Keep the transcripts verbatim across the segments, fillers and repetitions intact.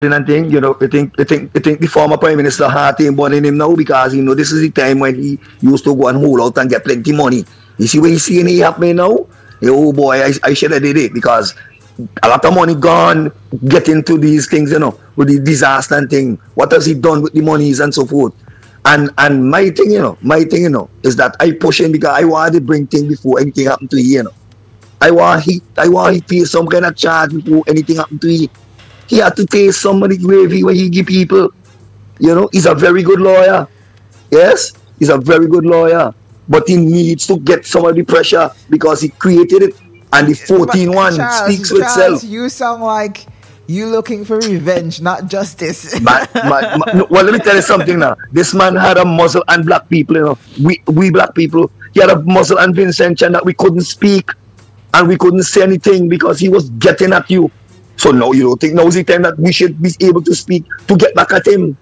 and thing, you know, I think, I think, I think the former Prime Minister had him born in him now because, you know, this is the time when he used to go and hold out and get plenty money. You see what you see any happening now? Oh boy, I, I should have did it because a lot of money gone get into these things, you know, with the disaster and thing. What has he done with the monies and so forth? And and my thing, you know, my thing, you know, is that I push him because I want to bring things before anything happened to him, you know. I want he I want he pay some kind of charge before anything happened to him. He had to pay somebody gravy when he give people. You know, he's a very good lawyer. Yes, he's a very good lawyer. But he needs to get some of the pressure because he created it. And the fourteen one speaks for itself. You sound like you looking for revenge, not justice. but, but, but, no, well, let me tell you something now. This man had a muzzle and black people, you know. We, we black people, he had a muzzle and Vincent Chan that we couldn't speak. And we couldn't say anything because he was getting at you. So no, you don't think now's the time that we should be able to speak to get back at him.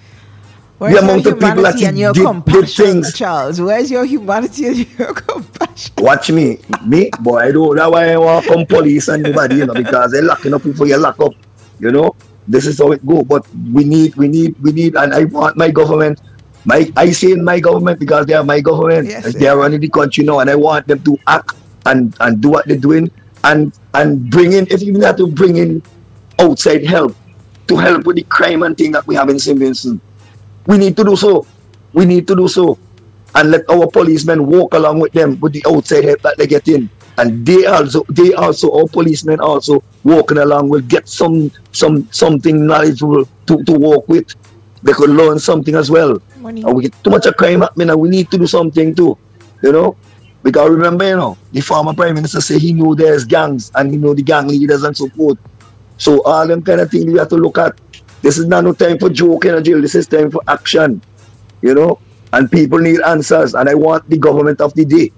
Where's the amount of people that and your did, compassion, did things. Charles? Where's your humanity and your compassion? Watch me, me, boy. I don't. That's why I want to come police and nobody, you know, because they're locking up before you lock up. You know, this is how it go. But we need, we need, we need, and I want my government. My, I say in my government because they are my government. Yes, they are running the country now, and I want them to act and and do what they're doing. And and bring in, if you even have to bring in outside help to help with the crime and thing that we have in Saint Vincent, we need to do so. We need to do so, and let our policemen walk along with them with the outside help that they get in, and they also, they also, our policemen also walking along will get some some something knowledgeable to, to walk with. They could learn something as well. Money. And we get too much of crime happening, and we need to do something too, you know. Because remember, you know, the former Prime Minister said he knew there's gangs and he knew the gang leaders and so forth. So all them kind of things we have to look at. This is not no time for joking in jail. This is time for action, you know. And people need answers. And I want the government of the day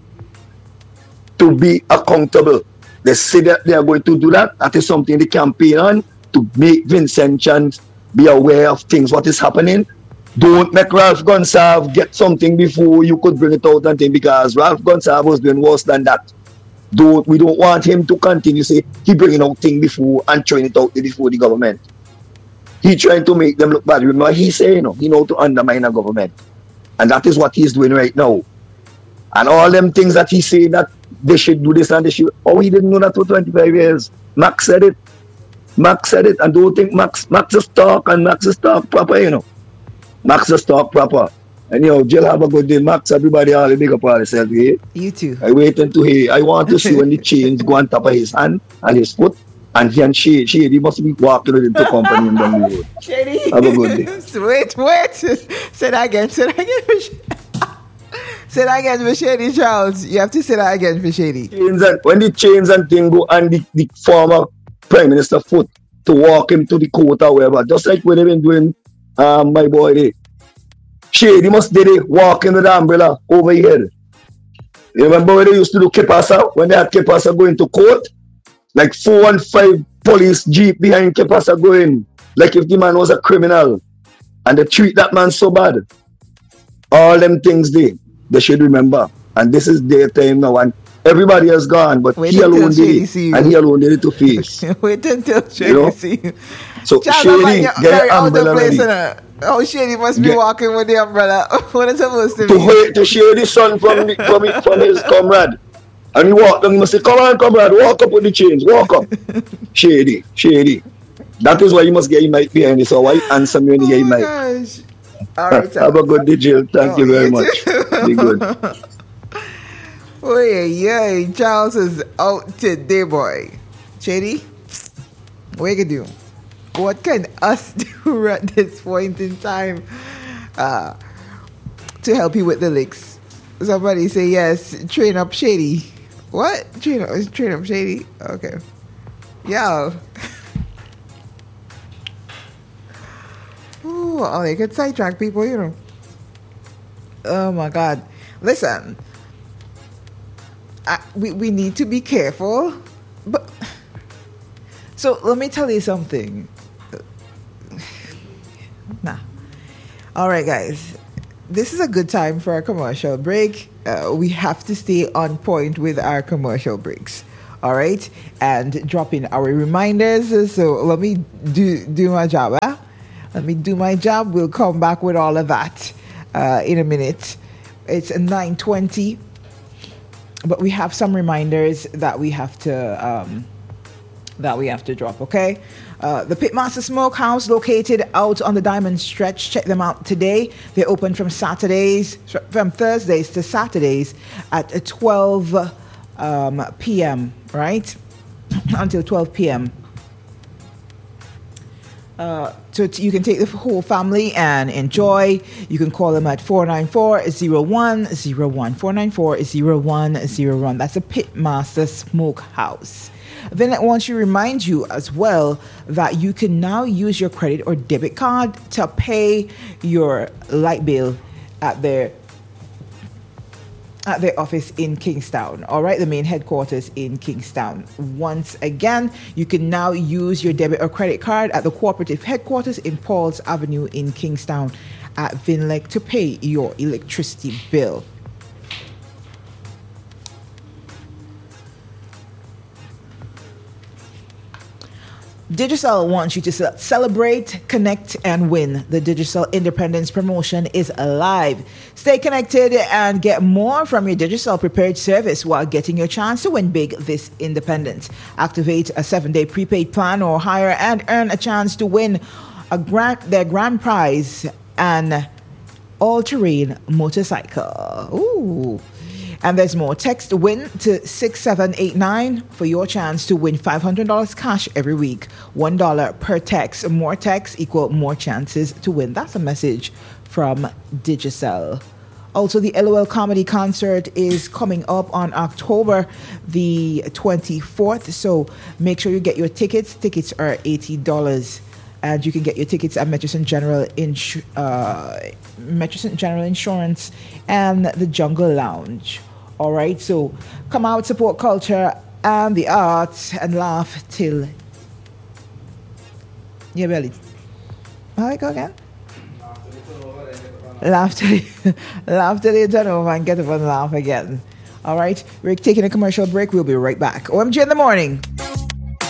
to be accountable. They say that they are going to do that. That is something they campaign on to make Vincent Chan be aware of things, what is happening. Don't make Ralph Gonsalve get something before you could bring it out and thing, because Ralph Gonsalve was doing worse than that. Don't we don't want him to continue say he bringing out thing before and throwing it out before the government. He trying to make them look bad. Remember he say, you know, he know to undermine a government. And that is what he's doing right now. And all them things that he say that they should do this and they should, oh, he didn't know that for twenty-five years. Max said it. Max said it. And don't think Max Max is talk and Max is talk proper, you know. Max is talk proper. And you know, Jill have a good day. Max, everybody all the big up all yourself, eh? You too. I waiting to hear. I want to see when the chains go on top of his hand and his foot. And he and Shady, Shady must be walking with him to company him down the road. Shady. Have a good day. Wait, wait. Say that again. Say that again. Say that again for Shady, Charles. You have to say that again for Shady. Chains and, when the chains and thing go and the, the former Prime Minister foot to walk him to the court or wherever, just like when they've been doing um, my boy there. Shady must did it walking with the umbrella over here. You remember when they used to do Kepasa? When they had Kepasa going to court? Like four and five police jeep behind Kepasa going. Like if the man was a criminal. And they treat that man so bad. All them things they, they should remember. And this is their time now. And everybody has gone. But Wait he alone did it. And he alone did it to face. Wait until Shady you know? see you. So Child, Shady, get an umbrella ready. Oh, Shady must be get, walking with the umbrella. What is supposed to, to be? Wait to shade the son from, the, from, it, from his comrade. And he walked down, he must say, come on, comrade, walk up with the chains, walk up. Shady, Shady. That is why you must get him right behind this. So why answer me when you get him right? Gosh. All right, have a good day, Jill. Thank oh, you very you much. Be good. Oh, yeah, yeah. Charles is out today, boy. Shady, what you can do? What can us do at this point in time uh, to help you with the licks? Somebody say yes, train up Shady. What? Train up, train up Shady? Okay. Yo. Ooh, oh, they could sidetrack people, you know. Oh my God. Listen. I, we, we need to be careful. But so let me tell you something. Nah. All right, guys. This is a good time for a commercial break. Uh, we have to stay on point with our commercial breaks. all right, and drop in our reminders. So let me do do my job. Huh? Let me do my job. We'll come back with all of that uh, in a minute. It's nine twenty, but we have some reminders that we have to um, that we have to drop. Okay, uh, the Pitmaster Smokehouse, located out on the Diamond Stretch. Check them out today. They're open from Saturdays, from Thursdays to Saturdays at twelve um, p.m. Right until twelve p.m. Uh, so t- you can take the whole family and enjoy. You can call them at four nine four, zero one zero one. four nine four, zero one zero one. That's a Pitmaster Smokehouse. Then I want to remind you as well that you can now use your credit or debit card to pay your light bill at their at their office in Kingstown. All right, the main headquarters in Kingstown. Once again, you can now use your debit or credit card at the cooperative headquarters in Paul's Avenue in Kingstown at Vinlec to pay your electricity bill. Digicel wants you to ce- celebrate, connect, and win. The Digicel Independence Promotion is alive. Stay connected and get more from your Digicel prepared service while getting your chance to win big this independence. Activate a seven-day prepaid plan or higher and earn a chance to win a grand, their grand prize, an all-terrain motorcycle. Ooh. And there's more. Text WIN to six seven eight nine for your chance to win five hundred dollars cash every week. one dollar per text. More text equal more chances to win. That's a message from Digicel. Also, the LOL Comedy Concert is coming up on October the twenty-fourth. So make sure you get your tickets. Tickets are eighty dollars. And you can get your tickets at Metroson General, Insu- uh, Metroson General Insurance and the Jungle Lounge. All right, so come out, support culture and the arts, and laugh till your belly. How I go again? Laugh till you, laugh till you turn over and get up and laugh again. All right, we're taking a commercial break. We'll be right back. O M G in the morning.